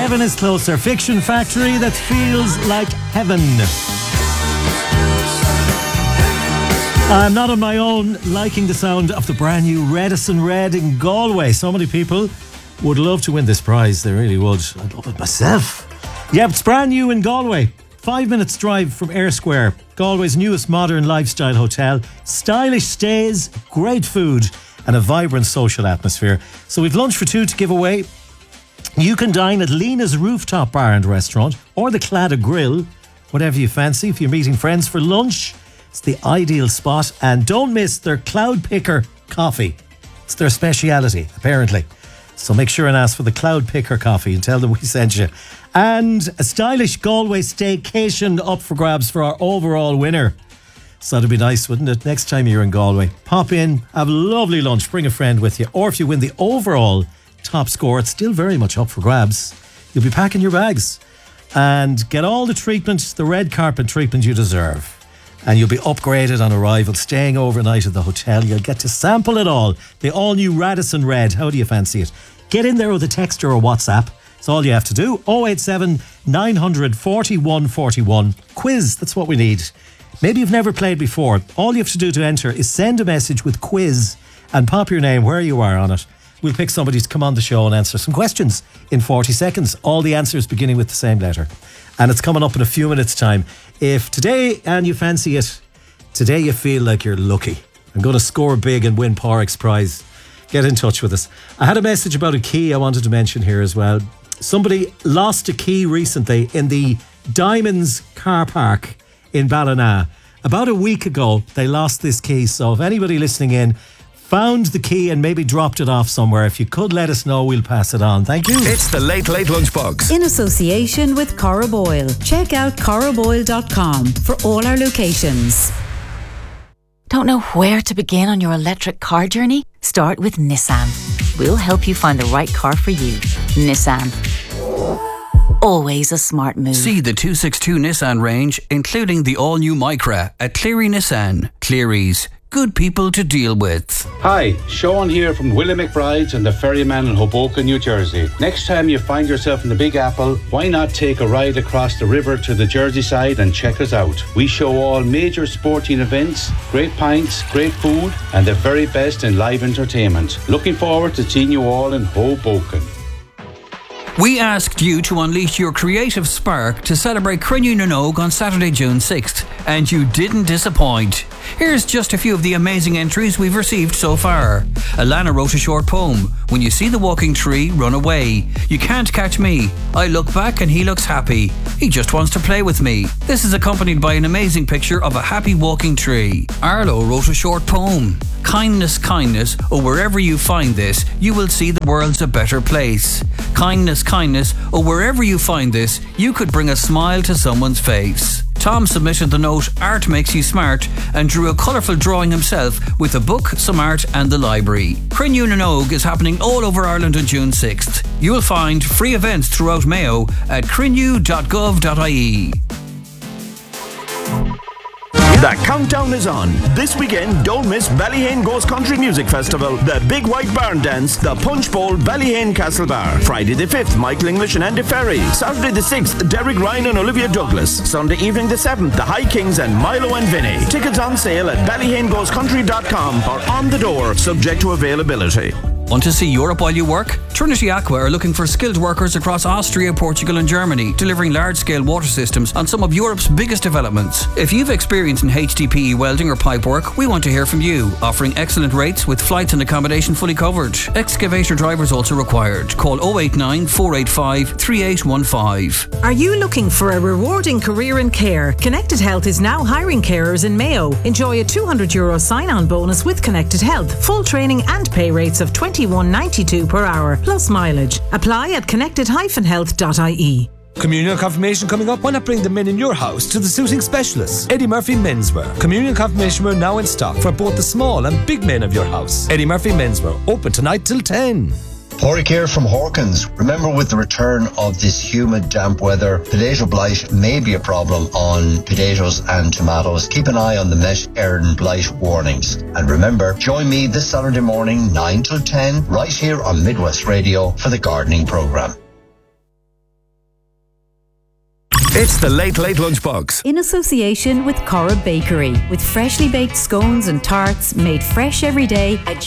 Heaven is Closer. Fiction Factory that feels like heaven. I'm not on my own liking the sound of the brand new Redison Red in Galway. So many people would love to win this prize. They really would. I'd love it myself. Yeah, it's brand new in Galway. 5 minutes drive from Ayr Square. Galway's newest modern lifestyle hotel. Stylish stays, great food and a vibrant social atmosphere. So we've lunch for two to give away. You can dine at Lena's Rooftop Bar and Restaurant or the Claddagh Grill, whatever you fancy. If you're meeting friends for lunch, it's the ideal spot. And don't miss their Cloud Picker coffee. It's their speciality, apparently. So make sure and ask for the Cloud Picker coffee and tell them we sent you. And a stylish Galway staycation up for grabs for our overall winner. So that'd be nice, wouldn't it? Next time you're in Galway, pop in, have a lovely lunch, bring a friend with you. Or if you win the overall top score, it's still very much up for grabs. You'll be packing your bags and get all the treatment, the red carpet treatment you deserve. And you'll be upgraded on arrival, staying overnight at the hotel. You'll get to sample it all. The all-new Radisson Red. How do you fancy it? Get in there with a text or a WhatsApp. That's all you have to do. 087 900 4141. Quiz, that's what we need. Maybe you've never played before. All you have to do to enter is send a message with quiz and pop your name where you are on it. We'll pick somebody to come on the show and answer some questions in 40 seconds. All the answers beginning with the same letter. And it's coming up in a few minutes' time. If today, and you fancy it, today you feel like you're lucky, I'm going to score big and win Porrick's prize, get in touch with us. I had a message about a key I wanted to mention here as well. Somebody lost a key recently in the Diamonds car park in Ballina. About a week ago, they lost this key. So if anybody listening in found the key and maybe dropped it off somewhere, if you could let us know, we'll pass it on. Thank you. It's the Late Late Lunchbox. In association with Corra Boyle. Check out corraboyle.com for all our locations. Don't know where to begin on your electric car journey? Start with Nissan. We'll help you find the right car for you. Nissan. Always a smart move. See the 262 Nissan range, including the all-new Micra at Cleary Nissan. Cleary's. Good people to deal with. Hi, Sean here from Willie McBride's and the Ferryman in Hoboken, New Jersey. Next time you find yourself in the Big Apple, why not take a ride across the river to the Jersey side and check us out? We show all major sporting events, great pints, great food, and the very best in live entertainment. Looking forward to seeing you all in Hoboken. We asked you to unleash your creative spark to celebrate Crinne Nonog on Saturday, June 6th, and you didn't disappoint. Here's just a few of the amazing entries we've received so far. Alana wrote a short poem. When you see the walking tree, run away. You can't catch me. I look back and he looks happy. He just wants to play with me. This is accompanied by an amazing picture of a happy walking tree. Arlo wrote a short poem. Kindness, kindness, or wherever you find this, you will see the world's a better place. Kindness, kindness, or wherever you find this, you could bring a smile to someone's face. Tom submitted the note Art Makes You Smart and drew a colourful drawing himself with a book, some art and the library. Crinne Nonog is happening all over Ireland on June 6th. You will find free events throughout Mayo at crinnew.gov.ie. The countdown is on. This weekend, don't miss Ballyhane Goes Country Music Festival, the Big White Barn Dance, the Punch Bowl, Ballyhane Castle Bar. Friday the 5th, Michael English and Andy Ferry. Saturday the 6th, Derek Ryan and Olivia Douglas. Sunday evening the 7th, the High Kings and Milo and Vinny. Tickets on sale at ballyhanegoescountry.com or on the door, subject to availability. Want to see Europe while you work? Trinity Aqua are looking for skilled workers across Austria, Portugal and Germany, delivering large-scale water systems on some of Europe's biggest developments. If you've experience in HDPE welding or pipe work, we want to hear from you, offering excellent rates with flights and accommodation fully covered. Excavator drivers also required. Call 089 485 3815. Are you looking for a rewarding career in care? Connected Health is now hiring carers in Mayo. Enjoy a €200 sign-on bonus with Connected Health, full training and pay rates of $21.92 per hour, plus mileage. Apply at connected-health.ie. Communion confirmation coming up. Why not bring the men in your house to the suiting specialist, Eddie Murphy Menswear. Communion confirmation wear now in stock for both the small and big men of your house. Eddie Murphy Menswear, open tonight till 10. Porrick here from Hawkins. Remember, with the return of this humid, damp weather, potato blight may be a problem on potatoes and tomatoes. Keep an eye on the Met Éireann blight warnings. And remember, join me this Saturday morning, 9 till 10, right here on Midwest Radio for the gardening programme. It's the Late Late Lunchbox. In association with Corra Bakery, with freshly baked scones and tarts made fresh every day at